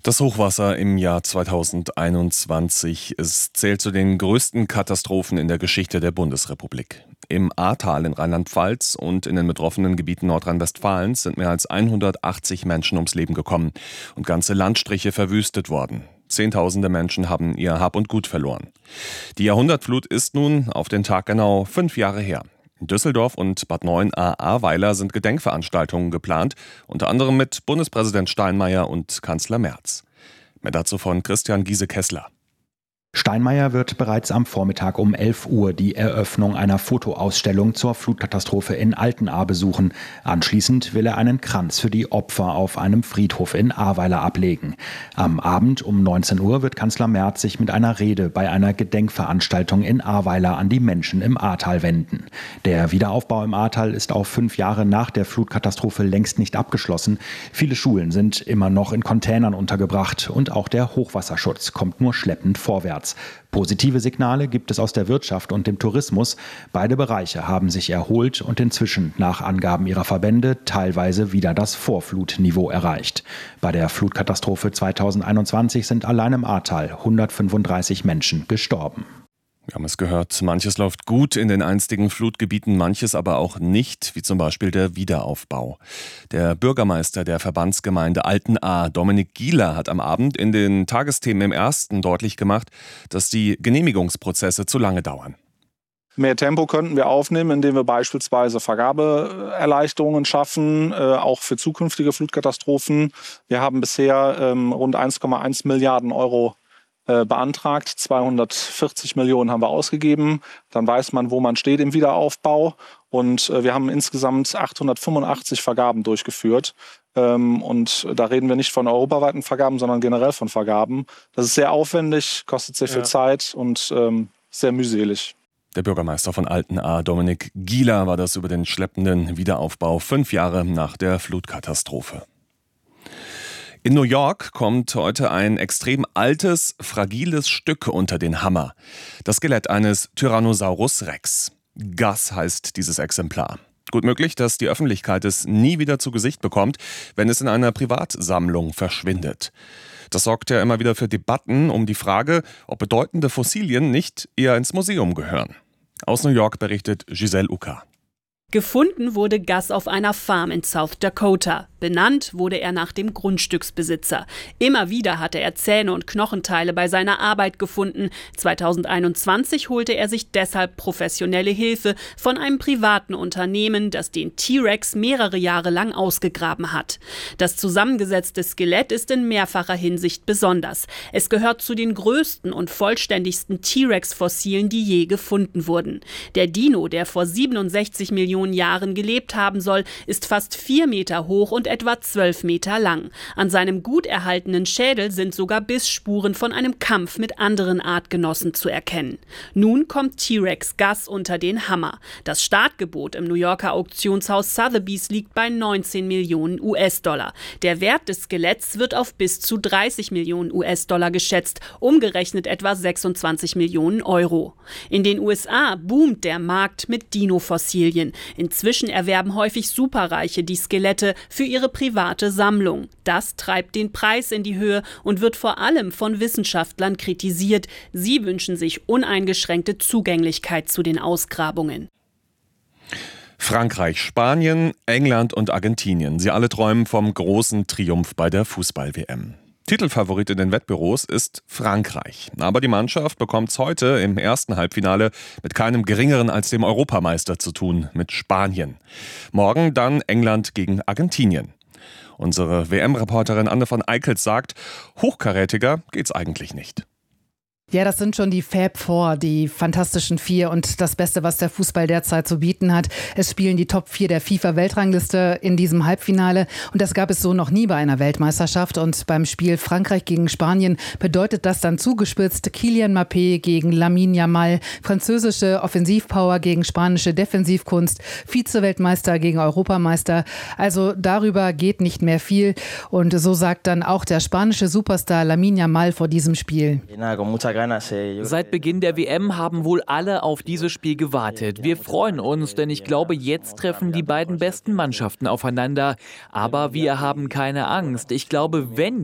Das Hochwasser im Jahr 2021 zählt zu den größten Katastrophen in der Geschichte der Bundesrepublik. Im Ahrtal in Rheinland-Pfalz und in den betroffenen Gebieten Nordrhein-Westfalens sind mehr als 180 Menschen ums Leben gekommen und ganze Landstriche verwüstet worden. Zehntausende Menschen haben ihr Hab und Gut verloren. Die Jahrhundertflut ist nun auf den Tag genau 5 Jahre her. In Düsseldorf und Bad Neuenahr-Ahrweiler sind Gedenkveranstaltungen geplant, unter anderem mit Bundespräsident Steinmeier und Kanzler Merz. Mehr dazu von Christian Giese-Kessler. Steinmeier wird bereits am Vormittag um 11 Uhr die Eröffnung einer Fotoausstellung zur Flutkatastrophe in Altenahr besuchen. Anschließend will er einen Kranz für die Opfer auf einem Friedhof in Ahrweiler ablegen. Am Abend um 19 Uhr wird Kanzler Merz sich mit einer Rede bei einer Gedenkveranstaltung in Ahrweiler an die Menschen im Ahrtal wenden. Der Wiederaufbau im Ahrtal ist auch 5 Jahre nach der Flutkatastrophe längst nicht abgeschlossen. Viele Schulen sind immer noch in Containern untergebracht und auch der Hochwasserschutz kommt nur schleppend vorwärts. Positive Signale gibt es aus der Wirtschaft und dem Tourismus. Beide Bereiche haben sich erholt und inzwischen nach Angaben ihrer Verbände teilweise wieder das Vorflutniveau erreicht. Bei der Flutkatastrophe 2021 sind allein im Ahrtal 135 Menschen gestorben. Wir haben es gehört, manches läuft gut in den einstigen Flutgebieten, manches aber auch nicht, wie zum Beispiel der Wiederaufbau. Der Bürgermeister der Verbandsgemeinde Altenahr, Dominik Gieler, hat am Abend in den Tagesthemen im Ersten deutlich gemacht, dass die Genehmigungsprozesse zu lange dauern. Mehr Tempo könnten wir aufnehmen, indem wir beispielsweise Vergabeerleichterungen schaffen, auch für zukünftige Flutkatastrophen. Wir haben bisher rund 1,1 Milliarden Euro beantragt, 240 Millionen haben wir ausgegeben. Dann weiß man, wo man steht im Wiederaufbau. Und wir haben insgesamt 885 Vergaben durchgeführt. Und da reden wir nicht von europaweiten Vergaben, sondern generell von Vergaben. Das ist sehr aufwendig, kostet sehr viel Zeit und sehr mühselig. Der Bürgermeister von Altenahr, Dominik Gieler, war das über den schleppenden Wiederaufbau 5 Jahre nach der Flutkatastrophe. In New York kommt heute ein extrem altes, fragiles Stück unter den Hammer. Das Skelett eines Tyrannosaurus Rex. Gus heißt dieses Exemplar. Gut möglich, dass die Öffentlichkeit es nie wieder zu Gesicht bekommt, wenn es in einer Privatsammlung verschwindet. Das sorgt ja immer wieder für Debatten um die Frage, ob bedeutende Fossilien nicht eher ins Museum gehören. Aus New York berichtet Giselle Uka. Gefunden wurde Gus auf einer Farm in South Dakota. Benannt wurde er nach dem Grundstücksbesitzer. Immer wieder hatte er Zähne und Knochenteile bei seiner Arbeit gefunden. 2021 holte er sich deshalb professionelle Hilfe von einem privaten Unternehmen, das den T-Rex mehrere Jahre lang ausgegraben hat. Das zusammengesetzte Skelett ist in mehrfacher Hinsicht besonders. Es gehört zu den größten und vollständigsten T-Rex-Fossilen, die je gefunden wurden. Der Dino, der vor 67 Millionen Jahren gelebt haben soll, ist fast 4 Meter hoch und etwa 12 Meter lang. An seinem gut erhaltenen Schädel sind sogar Bissspuren von einem Kampf mit anderen Artgenossen zu erkennen. Nun kommt T-Rex Gus unter den Hammer. Das Startgebot im New Yorker Auktionshaus Sotheby's liegt bei 19 Millionen US-Dollar. Der Wert des Skeletts wird auf bis zu 30 Millionen US-Dollar geschätzt, umgerechnet etwa 26 Millionen Euro. In den USA boomt der Markt mit Dino-Fossilien. Inzwischen erwerben häufig Superreiche die Skelette für ihre private Sammlung. Das treibt den Preis in die Höhe und wird vor allem von Wissenschaftlern kritisiert. Sie wünschen sich uneingeschränkte Zugänglichkeit zu den Ausgrabungen. Frankreich, Spanien, England und Argentinien. Sie alle träumen vom großen Triumph bei der Fußball-WM. Titelfavorit in den Wettbüros ist Frankreich. Aber die Mannschaft bekommt es heute im ersten Halbfinale mit keinem Geringeren als dem Europameister zu tun, mit Spanien. Morgen dann England gegen Argentinien. Unsere WM-Reporterin Anne von Eickels sagt, hochkarätiger geht's eigentlich nicht. Ja, das sind schon die Fab Four, die Fantastischen Vier und das Beste, was der Fußball derzeit zu bieten hat. Es spielen die Top 4 der FIFA-Weltrangliste in diesem Halbfinale und das gab es so noch nie bei einer Weltmeisterschaft. Und beim Spiel Frankreich gegen Spanien bedeutet das dann zugespitzt Kylian Mbappé gegen Lamine Yamal, französische Offensivpower gegen spanische Defensivkunst, Vize-Weltmeister gegen Europameister. Also darüber geht nicht mehr viel und so sagt dann auch der spanische Superstar Lamine Yamal vor diesem Spiel. Seit Beginn der WM haben wohl alle auf dieses Spiel gewartet. Wir freuen uns, denn ich glaube, jetzt treffen die beiden besten Mannschaften aufeinander. Aber wir haben keine Angst. Ich glaube, wenn